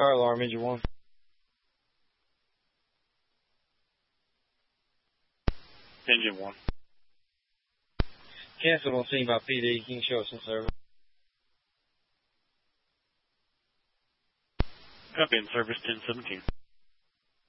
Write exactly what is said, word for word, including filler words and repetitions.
Fire alarm, engine one. Engine one. Canceled on scene by P D. Can you show us in service? Copy in service ten seventeen.